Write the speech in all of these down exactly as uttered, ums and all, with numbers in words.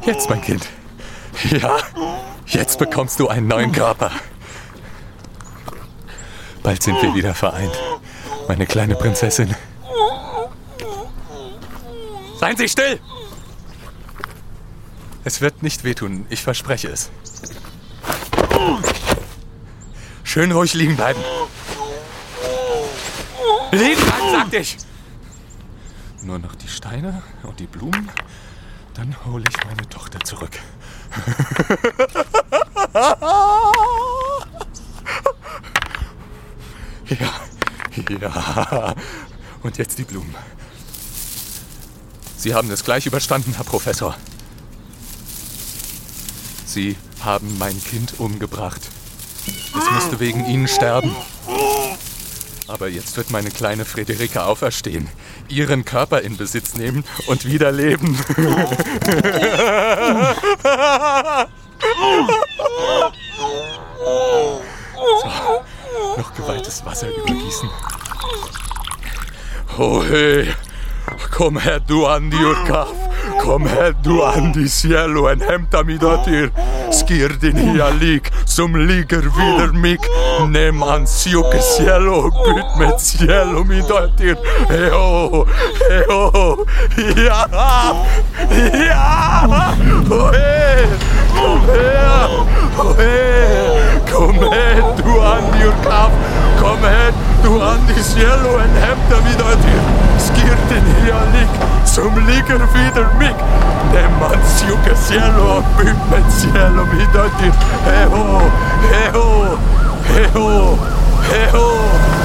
Jetzt, mein Kind. Ja, jetzt bekommst du einen neuen Körper. Bald sind wir wieder vereint, meine kleine Prinzessin. Seien Sie still! Es wird nicht wehtun, ich verspreche es. Schön ruhig liegen bleiben. Liegen bleiben, sagte ich! Nur noch die Steine und die Blumen, dann hole ich meine Tochter zurück. Ja, ja. Und jetzt die Blumen. Sie haben es gleich überstanden, Herr Professor. Sie haben mein Kind umgebracht. Es musste wegen Ihnen sterben. Aber jetzt wird meine kleine Friederike auferstehen, ihren Körper in Besitz nehmen und wieder leben. So, noch geweihtes Wasser übergießen. Oh hey, komm her du Andi Urkaf, komm her du Andi cielo en hämta mi dotter. Skir din hialik, som ligger vidare mig. Nem ansjuke cielo, byt med cielo mi dotter. Heho, heho, ja, ja, oh hey, kom her, oh hey, kom her du Andi Urkaf, kom her du Andi cielo en hämta mi dotter. Skir din hialik, som ligger vidare mig. Nem ansjuke cielo, byt med cielo mi dotter. Heho, heho, heho, heho.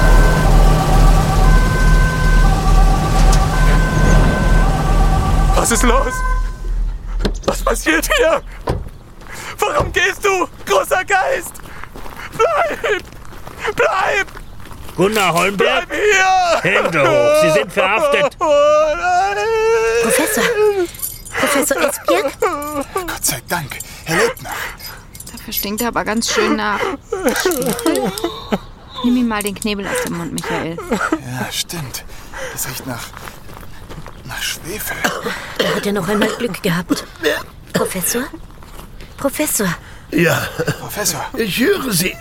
Was ist los? Was passiert hier? Warum gehst du, großer Geist? Bleib! Bleib! Gunnar Holmberg? Bleib hier! Hände hoch, Sie sind verhaftet. Oh nein! Professor! Professor Esbjerg? Gott sei Dank, Herr Leutner. Dafür stinkt er aber ganz schön nach Schwefel. Nimm ihm mal den Knebel aus dem Mund, Michael. Ja, stimmt. Das riecht nach... nach Schwefel. Da hat er noch einmal Glück gehabt. Professor? Professor? Ja, Professor. ich höre Sie.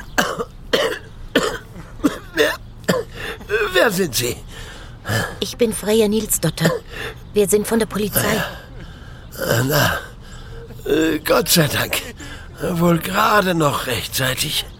Wer, wer sind Sie? Ich bin Freya Nilsdotter. Wir sind von der Polizei. Na, äh, Gott sei Dank. Wohl gerade noch rechtzeitig.